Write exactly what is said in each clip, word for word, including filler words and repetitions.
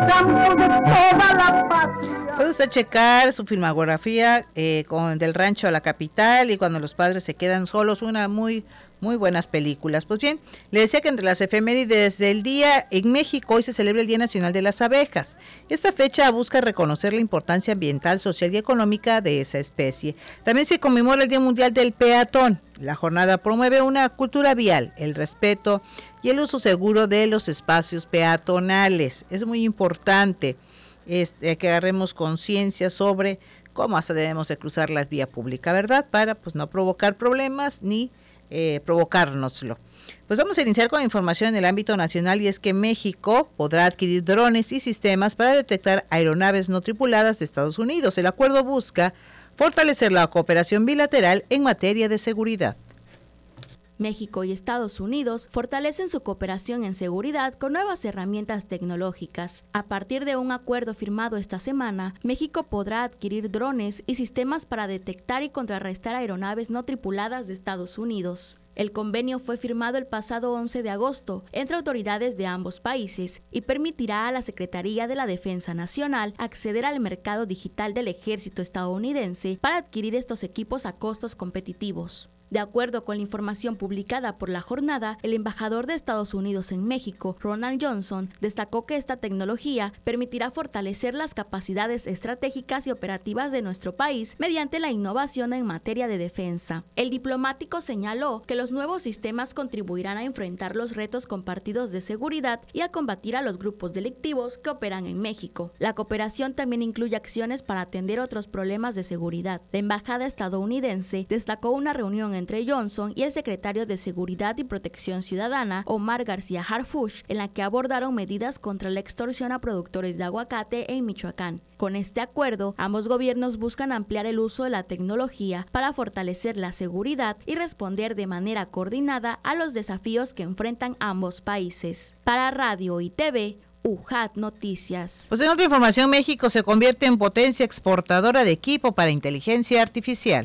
campo de toda la patria. Puede usted checar su filmografía eh, con Del Rancho a la Capital y Cuando los padres se quedan solos, una muy muy buenas películas. Pues bien, le decía que entre las efemérides del día en México hoy se celebra el Día Nacional de las Abejas. Esta fecha busca reconocer la importancia ambiental, social y económica de esa especie. También se conmemora el Día Mundial del Peatón. La jornada promueve una cultura vial, el respeto y el uso seguro de los espacios peatonales. Es muy importante este, que agarremos conciencia sobre cómo hasta debemos de cruzar la vía pública, ¿verdad? Para pues no provocar problemas ni Eh, provocárnoslo. Pues vamos a iniciar con información en el ámbito nacional y es que México podrá adquirir drones y sistemas para detectar aeronaves no tripuladas de Estados Unidos. El acuerdo busca fortalecer la cooperación bilateral en materia de seguridad. México y Estados Unidos fortalecen su cooperación en seguridad con nuevas herramientas tecnológicas. A partir de un acuerdo firmado esta semana, México podrá adquirir drones y sistemas para detectar y contrarrestar aeronaves no tripuladas de Estados Unidos. El convenio fue firmado el pasado once de agosto entre autoridades de ambos países y permitirá a la Secretaría de la Defensa Nacional acceder al mercado digital del ejército estadounidense para adquirir estos equipos a costos competitivos. De acuerdo con la información publicada por La Jornada, el embajador de Estados Unidos en México, Ronald Johnson, destacó que esta tecnología permitirá fortalecer las capacidades estratégicas y operativas de nuestro país mediante la innovación en materia de defensa. El diplomático señaló que los nuevos sistemas contribuirán a enfrentar los retos compartidos de seguridad y a combatir a los grupos delictivos que operan en México. La cooperación también incluye acciones para atender otros problemas de seguridad. La embajada estadounidense destacó una reunión en entre Johnson y el secretario de Seguridad y Protección Ciudadana, Omar García Harfuch, en la que abordaron medidas contra la extorsión a productores de aguacate en Michoacán. Con este acuerdo, ambos gobiernos buscan ampliar el uso de la tecnología para fortalecer la seguridad y responder de manera coordinada a los desafíos que enfrentan ambos países. Para Radio y T V, U J A T Noticias. Pues en otra información, México se convierte en potencia exportadora de equipo para inteligencia artificial.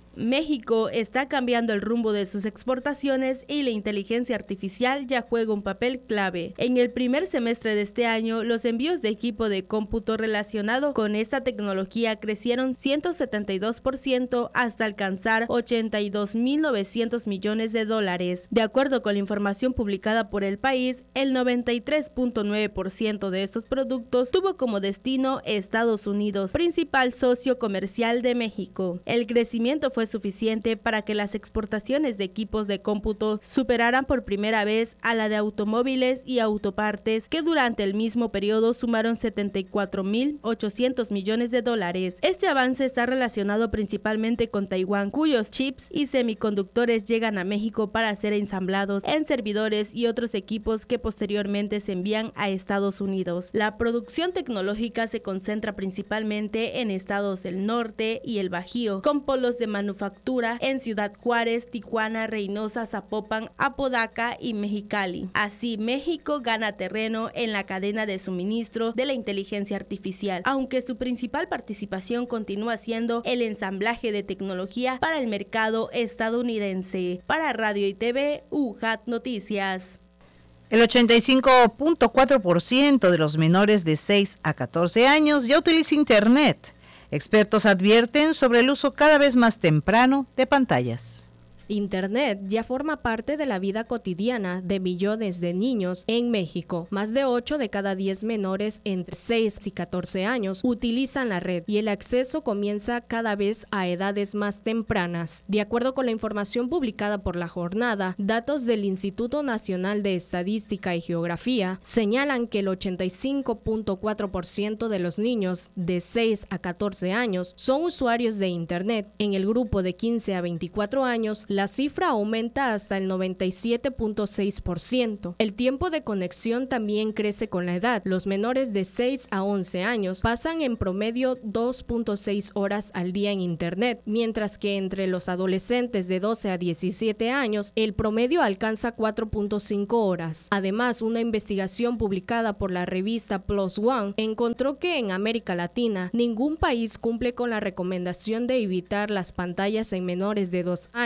México está cambiando el rumbo de sus exportaciones y la inteligencia artificial ya juega un papel clave. En el primer semestre de este año, los envíos de equipo de cómputo relacionado con esta tecnología crecieron ciento setenta y dos por ciento hasta alcanzar ochenta y dos mil novecientos millones de dólares. De acuerdo con la información publicada por El País, el noventa y tres punto nueve por ciento de estos productos tuvo como destino Estados Unidos, principal socio comercial de México. El crecimiento fue suficiente para que las exportaciones de equipos de cómputo superaran por primera vez a la de automóviles y autopartes, que durante el mismo periodo sumaron setenta y cuatro mil ochocientos millones de dólares. Este avance está relacionado principalmente con Taiwán, cuyos chips y semiconductores llegan a México para ser ensamblados en servidores y otros equipos que posteriormente se envían a Estados Unidos. La producción tecnológica se concentra principalmente en estados del norte y el Bajío, con polos de manufactura en Ciudad Juárez, Tijuana, Reynosa, Zapopan, Apodaca y Mexicali. Así, México gana terreno en la cadena de suministro de la inteligencia artificial, aunque su principal participación continúa siendo el ensamblaje de tecnología para el mercado estadounidense. Para Radio y T V, U J A T Noticias. El ochenta y cinco punto cuatro por ciento de los menores de seis a catorce años ya utiliza Internet. Expertos advierten sobre el uso cada vez más temprano de pantallas. Internet ya forma parte de la vida cotidiana de millones de niños en México. Más de ocho de cada diez menores entre seis y catorce años utilizan la red y el acceso comienza cada vez a edades más tempranas. De acuerdo con la información publicada por La Jornada, datos del Instituto Nacional de Estadística y Geografía señalan que el ochenta y cinco punto cuatro por ciento de los niños de seis a catorce años son usuarios de Internet. En el grupo de quince a veinticuatro años, la cifra aumenta hasta el noventa y siete punto seis por ciento. El tiempo de conexión también crece con la edad. Los menores de seis a once años pasan en promedio dos punto seis horas al día en Internet, mientras que entre los adolescentes de doce a diecisiete años, el promedio alcanza cuatro punto cinco horas. Además, una investigación publicada por la revista Plus One encontró que en América Latina, ningún país cumple con la recomendación de evitar las pantallas en menores de dos años y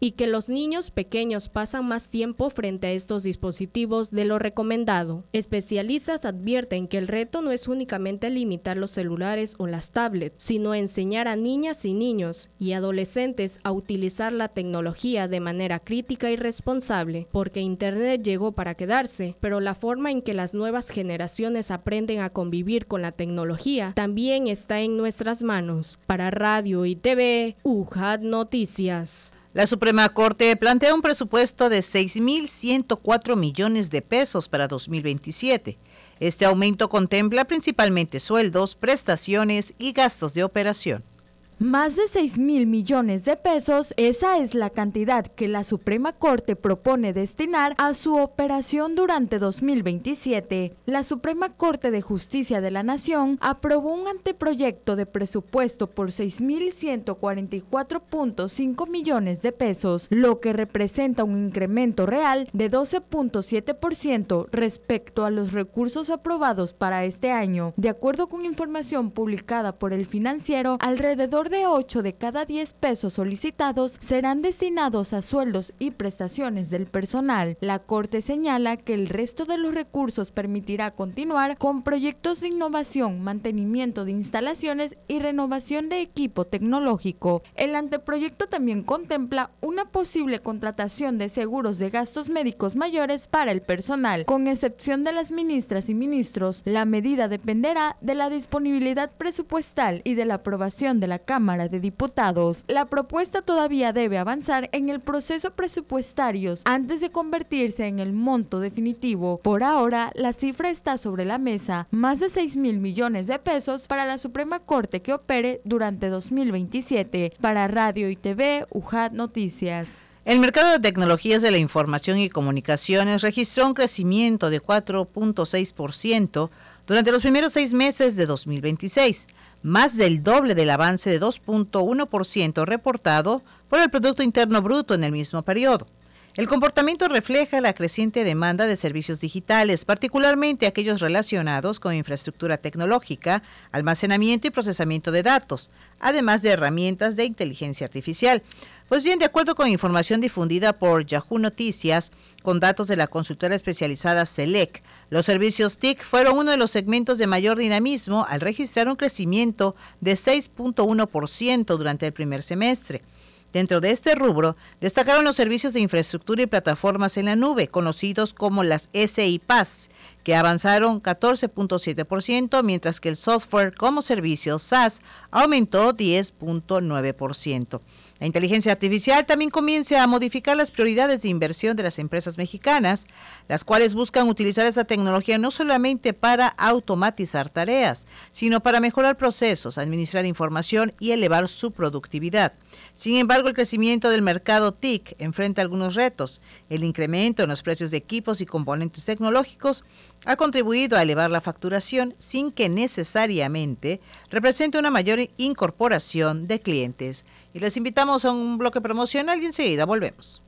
y que los niños pequeños pasan más tiempo frente a estos dispositivos de lo recomendado. Especialistas advierten que el reto no es únicamente limitar los celulares o las tablets, sino enseñar a niñas y niños y adolescentes a utilizar la tecnología de manera crítica y responsable, porque Internet llegó para quedarse, pero la forma en que las nuevas generaciones aprenden a convivir con la tecnología también está en nuestras manos. Para Radio y T V, U J A T Noticias. La Suprema Corte plantea un presupuesto de seis mil ciento cuatro millones de pesos para dos mil veintisiete. Este aumento contempla principalmente sueldos, prestaciones y gastos de operación. Más de seis mil millones de pesos, esa es la cantidad que la Suprema Corte propone destinar a su operación durante dos mil veintisiete. La Suprema Corte de Justicia de la Nación aprobó un anteproyecto de presupuesto por seis mil ciento cuarenta y cuatro punto cinco millones de pesos, lo que representa un incremento real de doce punto siete por ciento respecto a los recursos aprobados para este año. De acuerdo con información publicada por El Financiero, alrededor de ocho de cada diez pesos solicitados serán destinados a sueldos y prestaciones del personal. La Corte señala que el resto de los recursos permitirá continuar con proyectos de innovación, mantenimiento de instalaciones y renovación de equipo tecnológico. El anteproyecto también contempla una posible contratación de seguros de gastos médicos mayores para el personal. Con excepción de las ministras y ministros, la medida dependerá de la disponibilidad presupuestal y de la aprobación de la Cámara de Diputados. La propuesta todavía debe avanzar en el proceso presupuestario antes de convertirse en el monto definitivo. Por ahora, la cifra está sobre la mesa, más de seis mil millones de pesos para la Suprema Corte que opere durante dos mil veintisiete. Para Radio y T V, U J A T Noticias. El mercado de tecnologías de la información y comunicaciones registró un crecimiento de cuatro punto seis por ciento durante los primeros seis meses de dos mil veintiséis, más del doble del avance de dos punto uno por ciento reportado por el Producto Interno Bruto en el mismo periodo. El comportamiento refleja la creciente demanda de servicios digitales, particularmente aquellos relacionados con infraestructura tecnológica, almacenamiento y procesamiento de datos, además de herramientas de inteligencia artificial. Pues bien, de acuerdo con información difundida por Yahoo Noticias, con datos de la consultora especializada Select, los servicios T I C fueron uno de los segmentos de mayor dinamismo al registrar un crecimiento de seis punto uno por ciento durante el primer semestre. Dentro de este rubro, destacaron los servicios de infraestructura y plataformas en la nube, conocidos como las S I P A S, que avanzaron catorce punto siete por ciento, mientras que el software como servicio SaaS aumentó diez punto nueve por ciento. La inteligencia artificial también comienza a modificar las prioridades de inversión de las empresas mexicanas, las cuales buscan utilizar esa tecnología no solamente para automatizar tareas, sino para mejorar procesos, administrar información y elevar su productividad. Sin embargo, el crecimiento del mercado T I C enfrenta algunos retos. El incremento en los precios de equipos y componentes tecnológicos ha contribuido a elevar la facturación sin que necesariamente represente una mayor incorporación de clientes. Y les invitamos a un bloque promocional y enseguida volvemos.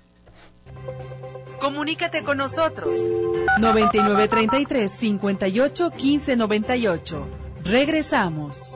Comunícate con nosotros. noventa y nueve treinta y tres, cincuenta y ocho, quince noventa y ocho. Regresamos.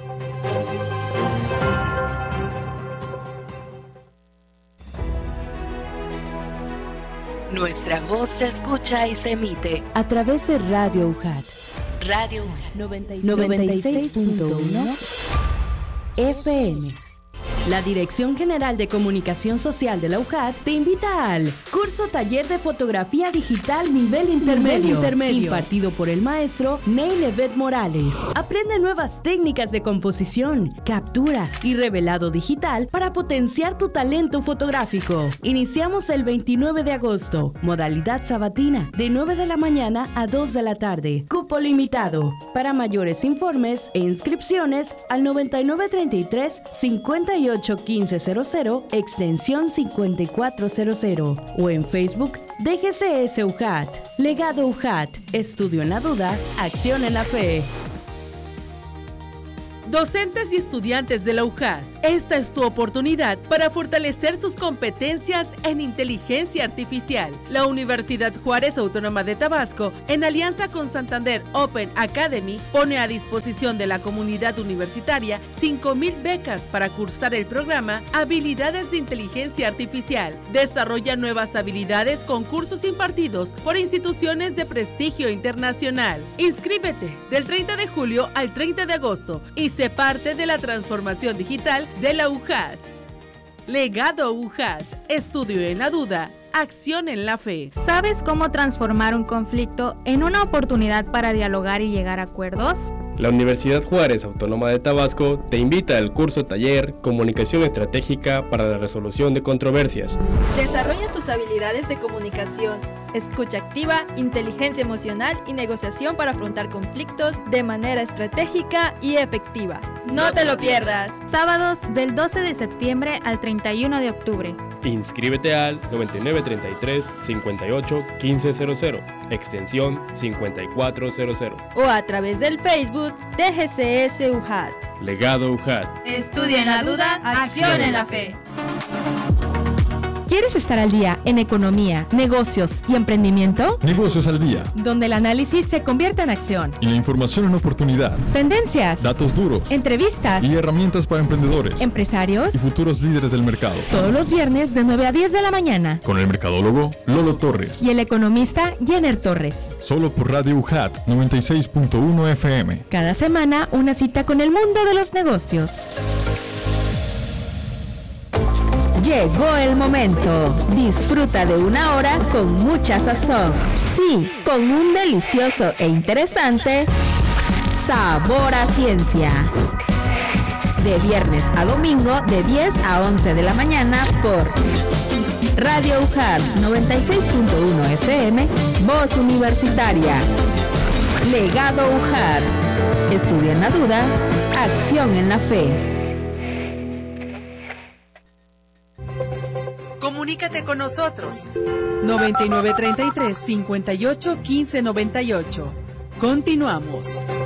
Nuestra voz se escucha y se emite a través de Radio U J A T. Radio U J A T noventa y seis punto uno F M. La Dirección General de Comunicación Social de la U J A T te invita al Curso Taller de Fotografía Digital Nivel Intermedio, Nivel Intermedio, impartido por el maestro Neil Evet Morales. Aprende nuevas técnicas de composición, captura y revelado digital para potenciar tu talento fotográfico. Iniciamos el veintinueve de agosto, modalidad sabatina, de nueve de la mañana a dos de la tarde. Cupo limitado. Para mayores informes e inscripciones al noventa y nueve treinta y tres, cincuenta y ocho quince cero cero, extensión cincuenta y cuatro cero cero, o en Facebook D G C S U J A T. Legado U J A T. Estudio en la duda, acción en la fe. Docentes y estudiantes de la U J A D, esta es tu oportunidad para fortalecer sus competencias en inteligencia artificial. La Universidad Juárez Autónoma de Tabasco, en alianza con Santander Open Academy, pone a disposición de la comunidad universitaria cinco mil becas para cursar el programa Habilidades de Inteligencia Artificial. Desarrolla nuevas habilidades con cursos impartidos por instituciones de prestigio internacional. Inscríbete del treinta de julio al treinta de agosto y sé parte de la transformación digital de la U J A D. Legado U J A D. Estudio en la duda. Acción en la fe. ¿Sabes cómo transformar un conflicto en una oportunidad para dialogar y llegar a acuerdos? La Universidad Juárez Autónoma de Tabasco te invita al curso taller Comunicación Estratégica para la Resolución de Controversias. Desarrolla tus habilidades de comunicación, escucha activa, inteligencia emocional y negociación para afrontar conflictos de manera estratégica y efectiva. ¡No te lo pierdas! Sábados del doce de septiembre al treinta y uno de octubre. Inscríbete al noventa y nueve treinta y tres cincuenta y ocho quince cero cero, extensión cincuenta y cuatro cero cero. O a través del Facebook de G C S U J A D. Legado U J A D. Estudia en la duda, acción en la fe. ¿Quieres estar al día en economía, negocios y emprendimiento? Negocios al día, donde el análisis se convierte en acción y la información en oportunidad. Tendencias, datos duros, entrevistas y herramientas para emprendedores, empresarios y futuros líderes del mercado. Todos los viernes de nueve a diez de la mañana. Con el mercadólogo Lolo Torres y el economista Jenner Torres. Solo por Radio U J A D noventa y seis punto uno F M. Cada semana una cita con el mundo de los negocios. Llegó el momento. Disfruta de una hora con mucha sazón. Sí, con un delicioso e interesante sabor a ciencia. De viernes a domingo, de diez a once de la mañana por Radio U J A D noventa y seis punto uno F M, Voz Universitaria. Legado U J A D. Estudia en la duda, acción en la fe. Comunícate con nosotros. noventa y nueve treinta y tres cincuenta y ocho quince noventa y ocho. Continuamos.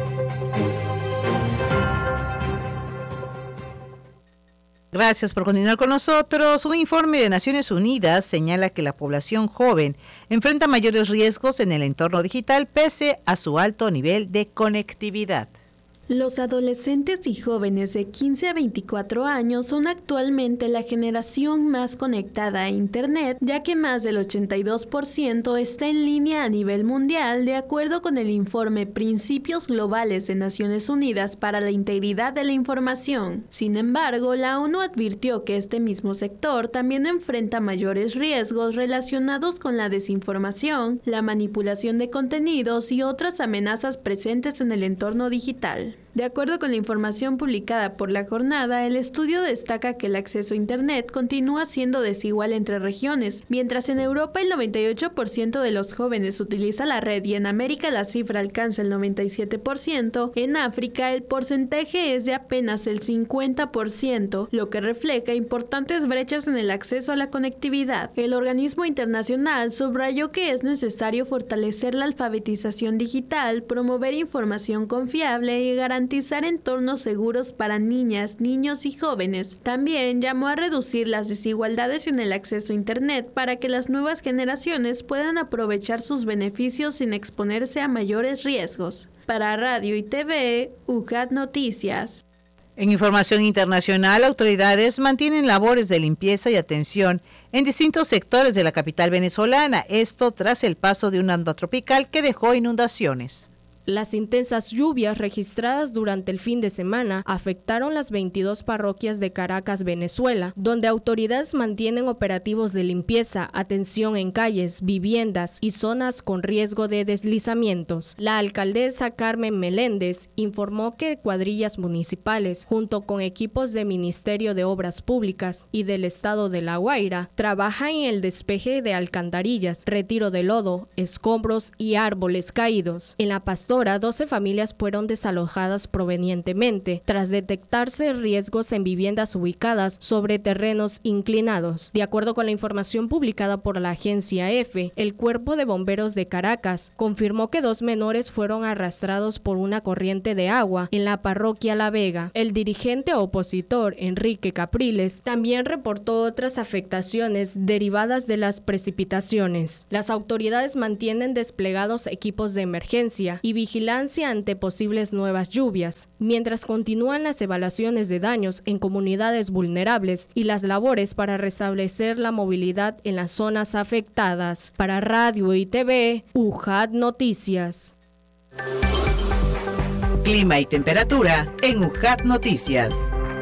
Gracias por continuar con nosotros. Un informe de Naciones Unidas señala que la población joven enfrenta mayores riesgos en el entorno digital pese a su alto nivel de conectividad. Los adolescentes y jóvenes de quince a veinticuatro años son actualmente la generación más conectada a Internet, ya que más del ochenta y dos por ciento está en línea a nivel mundial, de acuerdo con el informe Principios Globales de Naciones Unidas para la Integridad de la Información. Sin embargo, la ONU advirtió que este mismo sector también enfrenta mayores riesgos relacionados con la desinformación, la manipulación de contenidos y otras amenazas presentes en el entorno digital. De acuerdo con la información publicada por la jornada, el estudio destaca que el acceso a Internet continúa siendo desigual entre regiones. Mientras en Europa el noventa y ocho por ciento de los jóvenes utiliza la red y en América la cifra alcanza el noventa y siete por ciento, en África el porcentaje es de apenas el cincuenta por ciento, lo que refleja importantes brechas en el acceso a la conectividad. El organismo internacional subrayó que es necesario fortalecer la alfabetización digital, promover información confiable y garantizar garantizar entornos seguros para niñas, niños y jóvenes. También llamó a reducir las desigualdades en el acceso a Internet para que las nuevas generaciones puedan aprovechar sus beneficios sin exponerse a mayores riesgos. Para Radio y T V, U J A D Noticias. En información internacional, autoridades mantienen labores de limpieza y atención en distintos sectores de la capital venezolana, esto tras el paso de una onda tropical que dejó inundaciones. Las intensas lluvias registradas durante el fin de semana afectaron las veintidós parroquias de Caracas, Venezuela, donde autoridades mantienen operativos de limpieza, atención en calles, viviendas y zonas con riesgo de deslizamientos. La alcaldesa Carmen Meléndez informó que cuadrillas municipales, junto con equipos del Ministerio de Obras Públicas y del Estado de La Guaira, trabajan en el despeje de alcantarillas, retiro de lodo, escombros y árboles caídos. En la Pastora Pastora, doce familias fueron desalojadas provenientemente tras detectarse riesgos en viviendas ubicadas sobre terrenos inclinados. De acuerdo con la información publicada por la agencia EFE, el Cuerpo de Bomberos de Caracas confirmó que dos menores fueron arrastrados por una corriente de agua en la parroquia La Vega. El dirigente opositor, Enrique Capriles, también reportó otras afectaciones derivadas de las precipitaciones. Las autoridades mantienen desplegados equipos de emergencia y vigilancia ante posibles nuevas lluvias, mientras continúan las evaluaciones de daños en comunidades vulnerables y las labores para restablecer la movilidad en las zonas afectadas. Para Radio y T V, U J A T Noticias. Clima y temperatura en U J A T Noticias.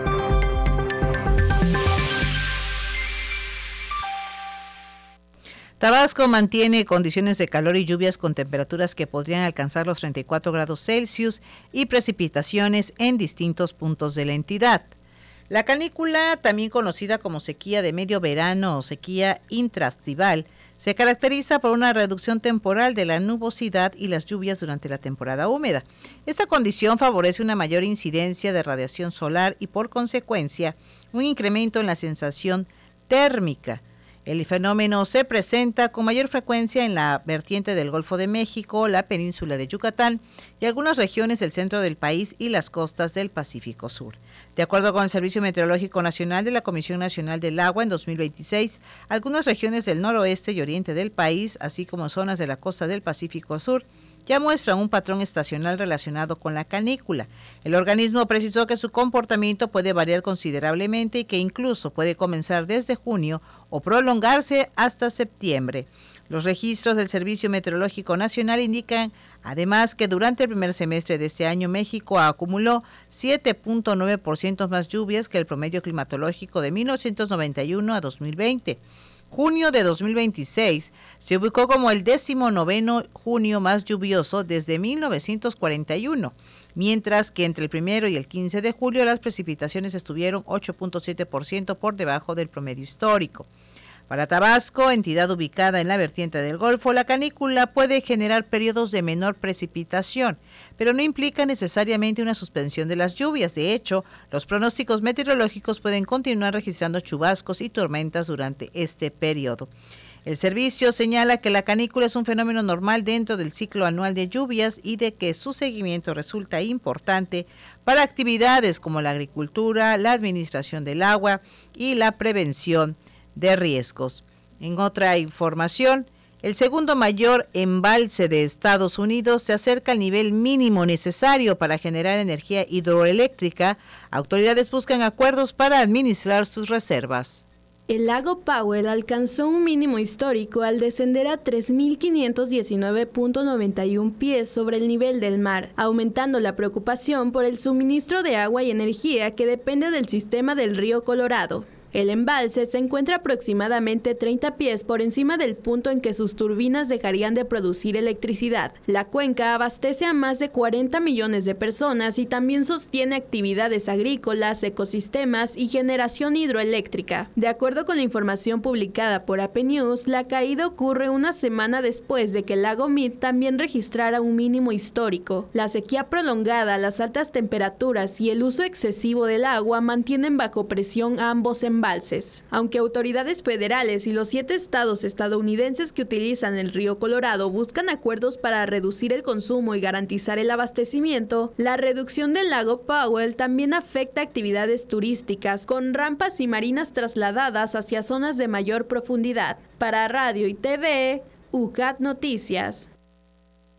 Tabasco mantiene condiciones de calor y lluvias con temperaturas que podrían alcanzar los treinta y cuatro grados Celsius y precipitaciones en distintos puntos de la entidad. La canícula, también conocida como sequía de medio verano o sequía intraestival, se caracteriza por una reducción temporal de la nubosidad y las lluvias durante la temporada húmeda. Esta condición favorece una mayor incidencia de radiación solar y, por consecuencia, un incremento en la sensación térmica. El fenómeno se presenta con mayor frecuencia en la vertiente del Golfo de México, la península de Yucatán y algunas regiones del centro del país y las costas del Pacífico Sur. De acuerdo con el Servicio Meteorológico Nacional de la Comisión Nacional del Agua, en dos mil veintiséis, algunas regiones del noroeste y oriente del país, así como zonas de la costa del Pacífico Sur, ya muestran un patrón estacional relacionado con la canícula. El organismo precisó que su comportamiento puede variar considerablemente y que incluso puede comenzar desde junio o prolongarse hasta septiembre. Los registros del Servicio Meteorológico Nacional indican además que durante el primer semestre de este año México acumuló siete punto nueve por ciento más lluvias que el promedio climatológico de mil novecientos noventa y uno a dos mil veinte. Junio de dos mil veintiséis se ubicó como el décimo noveno junio más lluvioso desde mil novecientos cuarenta y uno, mientras que entre el primero y el quince de julio las precipitaciones estuvieron ocho punto siete por ciento por debajo del promedio histórico. Para Tabasco, entidad ubicada en la vertiente del Golfo, la canícula puede generar periodos de menor precipitación, pero no implica necesariamente una suspensión de las lluvias. De hecho, los pronósticos meteorológicos pueden continuar registrando chubascos y tormentas durante este periodo. El servicio señala que la canícula es un fenómeno normal dentro del ciclo anual de lluvias y de que su seguimiento resulta importante para actividades como la agricultura, la administración del agua y la prevención de riesgos. En otra información, el segundo mayor embalse de Estados Unidos se acerca al nivel mínimo necesario para generar energía hidroeléctrica. Autoridades buscan acuerdos para administrar sus reservas. El lago Powell alcanzó un mínimo histórico al descender a tres mil quinientos diecinueve punto noventa y uno pies sobre el nivel del mar, aumentando la preocupación por el suministro de agua y energía que depende del sistema del río Colorado. El embalse se encuentra aproximadamente treinta pies por encima del punto en que sus turbinas dejarían de producir electricidad. La cuenca abastece a más de cuarenta millones de personas y también sostiene actividades agrícolas, ecosistemas y generación hidroeléctrica. De acuerdo con la información publicada por A P News, la caída ocurre una semana después de que el lago Mead también registrara un mínimo histórico. La sequía prolongada, las altas temperaturas y el uso excesivo del agua mantienen bajo presión a ambos embalses. Embalses. Aunque autoridades federales y los siete estados estadounidenses que utilizan el río Colorado buscan acuerdos para reducir el consumo y garantizar el abastecimiento, la reducción del lago Powell también afecta actividades turísticas, con rampas y marinas trasladadas hacia zonas de mayor profundidad. Para Radio y T V, U J A T Noticias.